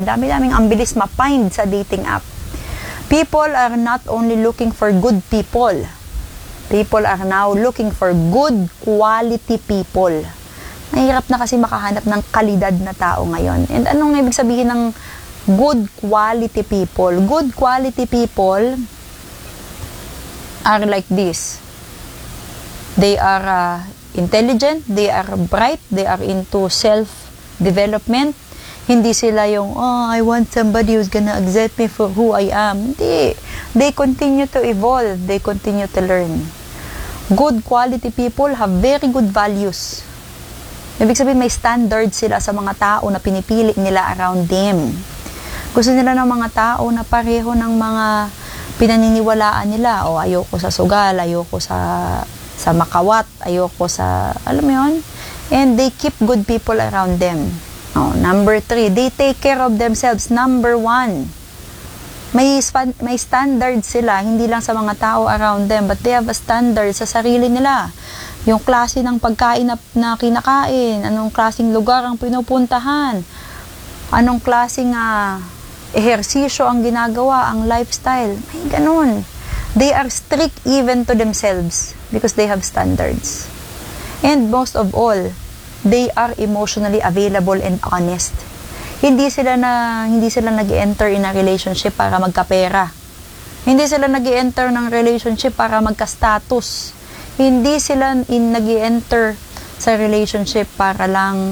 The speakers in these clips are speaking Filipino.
dami-daming ang bilis ma-find sa dating app. People are not only looking for good people. People are now looking for good quality people. Mahirap na kasi makahanap ng kalidad na tao ngayon. And anong ibig sabihin ng good quality people? Good quality people are like this. They are intelligent, they are bright, they are into self-development. Hindi sila yung, I want somebody who's gonna accept me for who I am. Hindi. They continue to evolve. They continue to learn. Good quality people have very good values. Ibig sabihin, may standards sila sa mga tao na pinipili nila around them. Gusto nila ng mga tao na pareho ng mga pinaniniwalaan nila. Ayoko sa sugal, ayoko sa makawat, ayoko sa, alam mo yun? And they keep good people around them. Number 3, they take care of themselves. Number 1, may standards sila, hindi lang sa mga tao around them, but they have a standard sa sarili nila. Yung klase ng pagkain na kinakain, anong klaseng lugar ang pinupuntahan, anong klaseng ehersisyo ang ginagawa, ang lifestyle, may ganun. They are strict even to themselves because they have standards. And most of all, they are emotionally available and honest. Hindi sila nag-enter in a relationship para magkapera. Hindi sila nag-enter ng relationship para magka-status. Hindi sila nag-enter sa relationship para lang,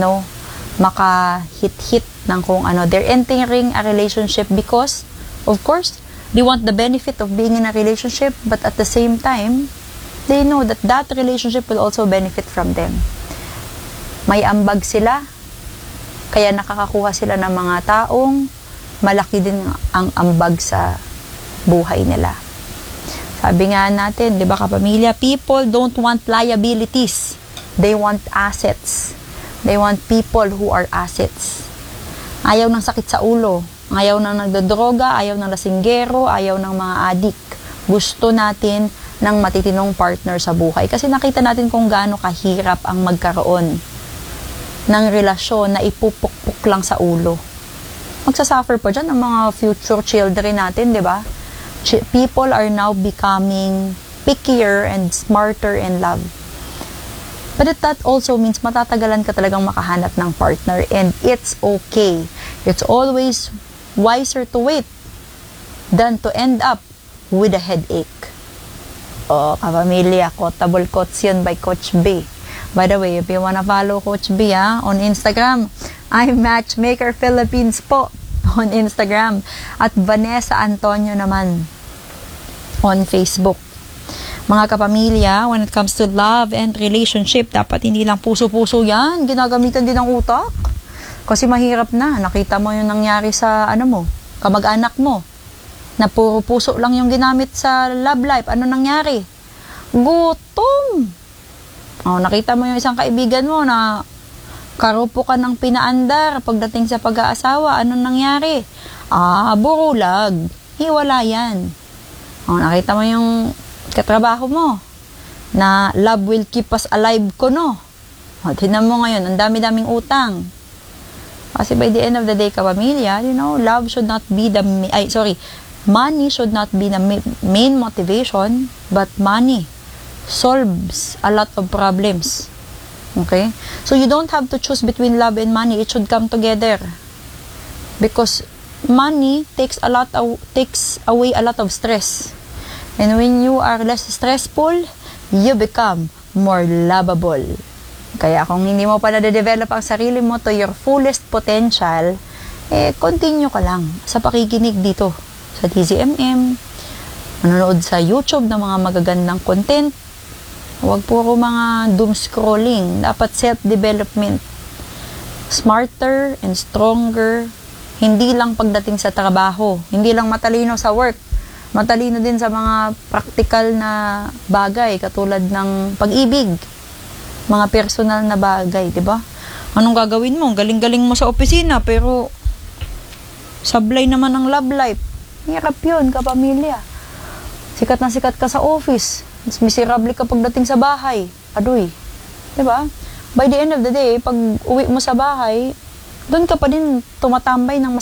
maka-hit-hit ng kung ano. They're entering a relationship because, of course, they want the benefit of being in a relationship, but at the same time, they know that that relationship will also benefit from them. May ambag sila, kaya nakakakuha sila ng mga taong malaki din ang ambag sa buhay nila. Sabi nga natin, di ba kapamilya, people don't want liabilities. They want assets. They want people who are assets. Ayaw ng sakit sa ulo. Ayaw ng nagdodroga, ayaw ng lasinggero, ayaw ng mga addict. Gusto natin ng matitinong partner sa buhay. Kasi nakita natin kung gaano kahirap ang magkaroon ng relasyon na ipupukpuk lang sa ulo. Magsasuffer pa dyan ang mga future children natin, di ba? People are now becoming pickier and smarter in love. But that also means matatagalan ka talagang makahanap ng partner, and it's okay. It's always wiser to wait than to end up with a headache. Kapamilya, quotable quotes yun by Coach B. By the way, if you wanna follow Coach B on Instagram, I'm Matchmaker Philippines po on Instagram. At Vanessa Antonio naman on Facebook. Mga kapamilya, when it comes to love and relationship, dapat hindi lang puso-puso yan. Ginagamitan din ng utak. Kasi mahirap na. Nakita mo yung nangyari sa kamag-anak mo. Na puro puso lang yung ginamit sa love life. Ano nangyari? Gutom! Nakita mo yung isang kaibigan mo na karupo ka ng pinaandar pagdating sa pag-aasawa. Anong nangyari? Burulag. Hiwala yan. Nakita mo yung katrabaho mo na love will keep us alive ko, no? Tignan mo ngayon, ang dami-daming utang. Kasi by the end of the day, kapamilya, love should not be money should not be the main motivation, but money solves a lot of problems. Okay? So you don't have to choose between love and money. It should come together. Because money takes away a lot of stress. And when you are less stressful, you become more lovable. Kaya kung hindi mo pa na-develop ang sarili mo to your fullest potential, continue ka lang sa pakikinig dito sa TZMM, manonood sa YouTube ng mga magagandang content. Huwag puro mga doom scrolling. Dapat self-development. Smarter and stronger. Hindi lang pagdating sa trabaho. Hindi lang matalino sa work. Matalino din sa mga practical na bagay katulad ng pag-ibig. Mga personal na bagay, di ba? Anong gagawin mo? Galing-galing mo sa opisina pero sablay naman ang love life. Hirap yun, kapamilya. Sikat na sikat ka sa office. Mas miserable ka pagdating sa bahay. Adoy. Diba? By the end of the day, pag uwi mo sa bahay, doon ka pa din tumatambay ng